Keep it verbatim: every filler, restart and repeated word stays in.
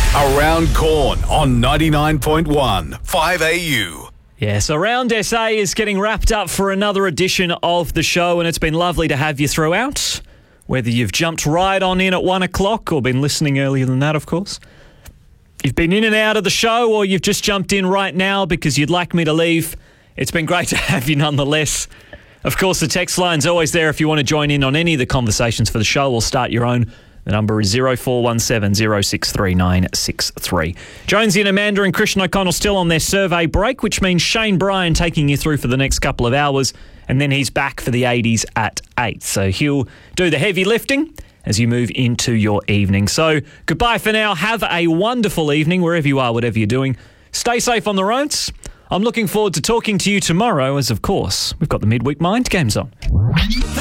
Around Corn on ninety-nine point one, five A U. Yes, Around S A is getting wrapped up for another edition of the show, and it's been lovely to have you throughout. Whether you've jumped right on in at one o'clock or been listening earlier than that, of course. You've been in and out of the show, or you've just jumped in right now because you'd like me to leave. It's been great to have you nonetheless. Of course, the text line's always there if you want to join in on any of the conversations for the show or start your own. The number is zero four one seven, zero six three nine six three. Jonesy and Amanda and Christian O'Connell still on their survey break, which means Shane Bryan taking you through for the next couple of hours, and then he's back for the eighties at eight. So he'll do the heavy lifting as you move into your evening. So goodbye for now. Have a wonderful evening wherever you are, whatever you're doing. Stay safe on the roads. I'm looking forward to talking to you tomorrow as, of course, we've got the Midweek Mind Games on.